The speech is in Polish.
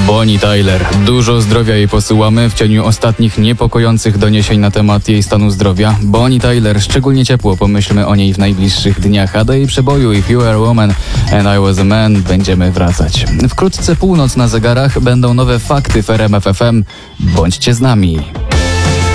Bonnie Tyler. Dużo zdrowia jej posyłamy w cieniu ostatnich niepokojących doniesień na temat jej stanu zdrowia. Bonnie Tyler, szczególnie ciepło pomyślmy o niej w najbliższych dniach, a do jej przeboju If You Were a Woman and I Was a Man będziemy wracać. Wkrótce północ na zegarach, będą nowe fakty w RMF FM. Bądźcie z nami.